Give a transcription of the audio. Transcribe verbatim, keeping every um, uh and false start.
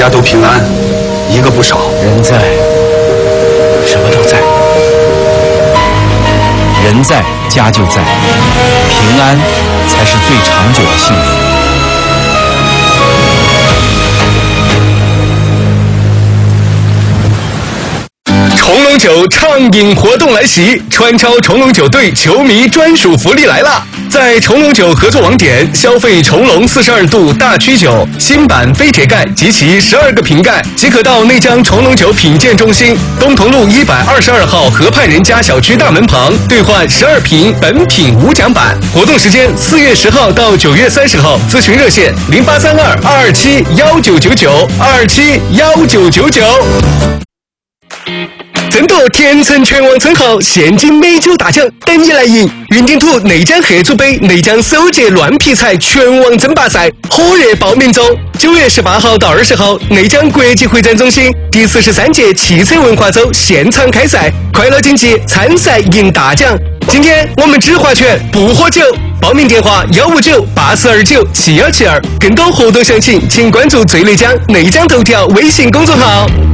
家都平安，一个不少。 人在，什么都在。人在，家就在，平安才是最长久的幸福。 重龙酒畅饮活动来袭，川超重龙酒队球迷专属福利来了！在重龙酒合作网点消费重龙四十二度大曲酒新版非铁盖及其十二个瓶盖，即可到内江重龙酒品鉴中心东同路一百二十二号河畔人家小区大门旁兑换十二瓶本品无奖版。活动时间四月十号到九月三十号，咨询热线零八三二二二七幺九九九二二七幺九九九。争夺田城全网称号，现金美酒大奖等你来赢！云顶土内江黑猪杯内江首届乱劈柴全网争霸赛火热报名中，九月十八号到二十号，内江国际会展中心第四十三届汽车文化周现场开赛，快乐竞技，参赛赢大奖！今天我们只划拳不喝酒，报名电话幺五九八四二九七幺七二，更多活动详情请关注最内江内江头条微信公众号。